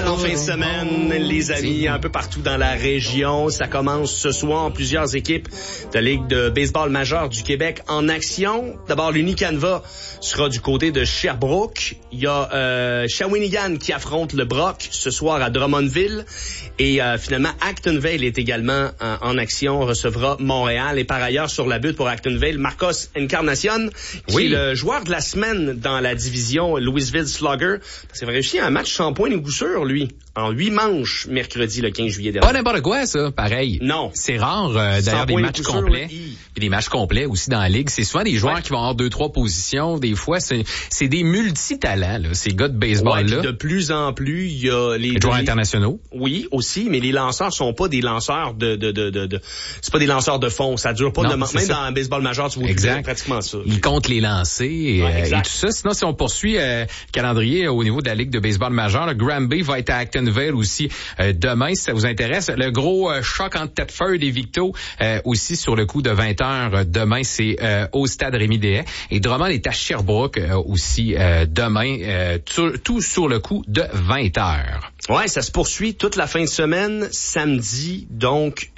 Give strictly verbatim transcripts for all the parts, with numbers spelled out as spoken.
en fin de semaine, les amis, un peu partout dans la région. Ça commence ce soir. Plusieurs équipes de Ligue de baseball majeure du Québec en action. D'abord, l'Unicanva sera du côté de Sherbrooke. Il y a euh, Shawinigan qui affronte le Brock ce soir à Drummondville. Et euh, finalement, Actonville est également euh, en action, recevra Montréal. Et par ailleurs, sur la butte pour Actonville, Marcos Encarnacion, qui oui. est le joueur de la semaine dans la division Louisville Slugger. C'est réussi un match sans point ni coup sûr, lui, en huit manches, mercredi le quinze juillet dernier. Pas n'importe quoi, ça, pareil. Non. C'est rare, euh, d'ailleurs, des matchs complets. Puis des matchs complets aussi dans la Ligue. C'est souvent des joueurs ouais. qui vont avoir deux, trois positions. Des fois, c'est, c'est des multitalents, là, ces gars de baseball-là. Ouais, de plus en plus, il y a les... Les joueurs les... internationaux. Oui, aussi, mais les lanceurs sont pas des lanceurs de... de, de, de, de... C'est pas des lanceurs de fond. Ça dure pas non, de... Même ça. Dans le baseball majeur, tu vois exact. pratiquement ça. Ils comptent les lancers et, ouais, euh, et tout ça. Sinon, si on poursuit euh, calendrier au niveau de la Ligue de baseball majeur, le Granby va être à Actonville aussi euh, demain, si ça vous intéresse. Le gros euh, choc entre Thetford et Victo euh, aussi sur le coup de vingt heures euh, demain, c'est euh, au stade Rémy-Déhay. Et Drummond est à Sherbrooke euh, aussi euh, demain, euh, tout, tout sur le coup de vingt heures. Ouais, ça se poursuit toute la fin de semaine, samedi, donc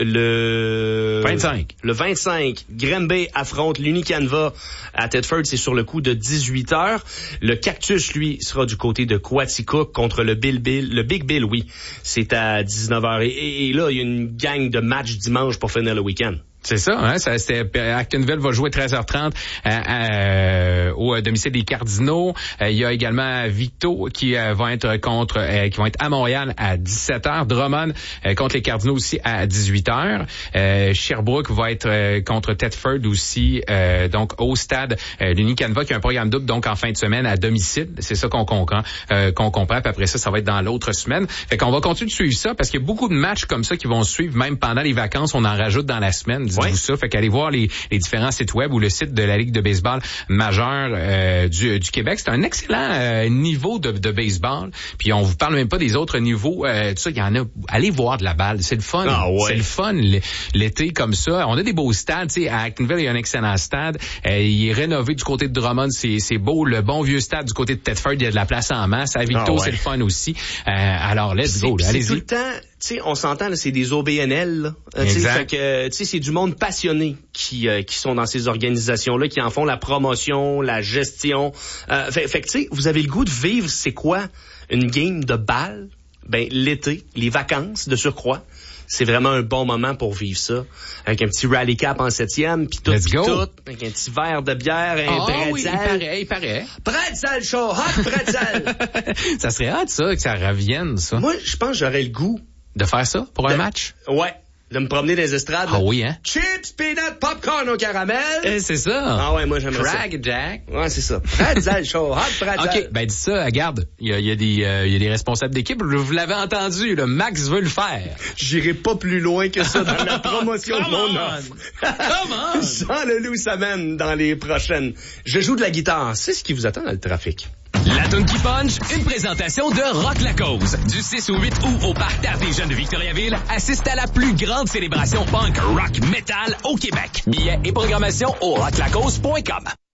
le vingt-cinq. Le vingt-cinq, Granby affronte l'Unicanva à Thetford, c'est sur le coup de dix-huit heures. Le Cactus, lui, sera du côté de Quaticook contre le Bill Bill, le Big Bill, oui. C'est à dix-neuf heures. Et, et, et là, il y a une gang de matchs dimanche pour finir le week-end. C'est ça, hein? Ça, c'était, Actonville va jouer treize heures trente euh, euh, au domicile des Cardinaux. Euh, il y a également Victo qui euh, va être contre, euh, qui vont être à Montréal à dix-sept heures. Drummond euh, contre les Cardinaux aussi à dix-huit heures. Euh, Sherbrooke va être euh, contre Thetford aussi, euh, donc au stade euh, l'Unicanva qui a un programme double donc en fin de semaine à domicile. C'est ça qu'on comprend, euh, qu'on comprend. Puis après ça, ça va être dans l'autre semaine. Fait qu'on va continuer de suivre ça parce qu'il y a beaucoup de matchs comme ça qui vont suivre même pendant les vacances. On en rajoute dans la semaine. Dites-vous ouais. ça. Fait qu'allez voir les, les différents sites web ou le site de la Ligue de baseball majeure euh, du, du Québec. C'est un excellent euh, niveau de, de baseball. Puis on vous parle même pas des autres niveaux. Euh, tout ça, il y en a. Allez voir de la balle. C'est le fun. Ah ouais. C'est le fun l'été comme ça. On a des beaux stades. Tu sais, à Actonville, il y a un excellent stade. Euh, il est rénové du côté de Drummond. C'est, c'est beau. Le bon vieux stade du côté de Thetford, il y a de la place en masse. À Victo, ah ouais. c'est le fun aussi. Euh, alors, let's c'est, go. Là, allez-y. C'est tout le temps... Tu sais, on s'entend, là, c'est des O B N L, là. Exact. Fait que, tu sais, c'est du monde passionné qui euh, qui sont dans ces organisations-là, qui en font la promotion, la gestion. Euh, fait, fait que, tu sais, vous avez le goût de vivre, c'est quoi? Une game de balle? Ben, l'été, les vacances de surcroît. C'est vraiment un bon moment pour vivre ça. Avec un petit rally cap en septième, puis tout, puis tout. Avec un petit verre de bière, un oh, pretzel. Oui, il paraît, il paraît. Pretzel show, hot pretzel! Ça serait hot, ça, que ça revienne, ça. Moi, je pense que j'aurais le goût. De faire ça pour de, un match? Ouais. De me promener dans les estrades. Ah oui, hein? Chips, peanuts, popcorn au caramel. Eh, c'est ça. Ah ouais, moi j'aimerais ça. Drag Jack. Ouais, c'est ça. Pretzel show, hot pretzel. OK, ben dis ça, regarde, il y a, y a des euh, y a des responsables d'équipe, vous l'avez entendu, le Max veut le faire. J'irai pas plus loin que ça dans la promotion de mon offre. Comment? Jean-Leloup s'amène dans les prochaines. Je joue de la guitare, c'est ce qui vous attend dans le trafic. La Toune qui punch, une présentation de Rock la Cause. Du six au huit août au Parterre des Jeunes de Victoriaville, assiste à la plus grande célébration punk rock metal au Québec. Billets et programmation au rock la cause point com.